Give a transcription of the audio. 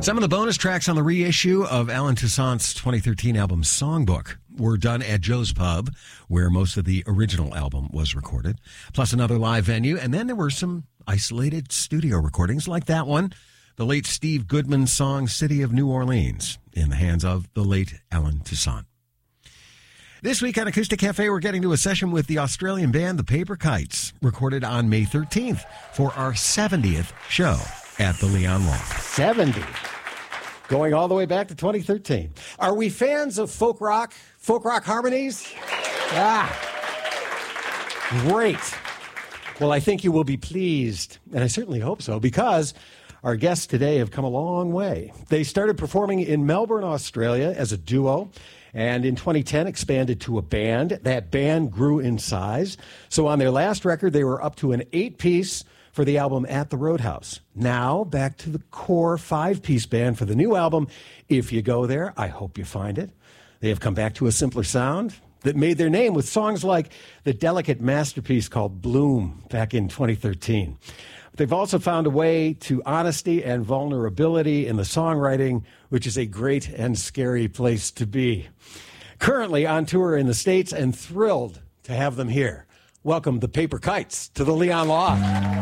Some of the bonus tracks on the reissue of Alan Toussaint's 2013 album Songbook were done at Joe's Pub, where most of the original album was recorded, plus another live venue. And then there were some isolated studio recordings like that one, the late Steve Goodman song City of New Orleans, in the hands of the late Alan Toussaint. This week on Acoustic Cafe, we're getting to a session with the Australian band The Paper Kites, recorded on May 13th for our 70th show at the Leon Loft. 70. Going all the way back to 2013. Are we fans of folk rock harmonies? Great. Well, I think you will be pleased, and I certainly hope so, because our guests today have come a long way. They started performing in Melbourne, Australia as a duo, and in 2010 expanded to a band. That band grew in size. So on their last record, they were up to an 8-piece for the album At the Roadhouse. Now, back to the core 5-piece band for the new album. If you go there, I hope you find it. They have come back to a simpler sound that made their name with songs like the delicate masterpiece called Bloom back in 2013. But they've also found a way to honesty and vulnerability in the songwriting, which is a great and scary place to be. Currently on tour in the States, and thrilled to have them here. Welcome the Paper Kites to the Leon Loft.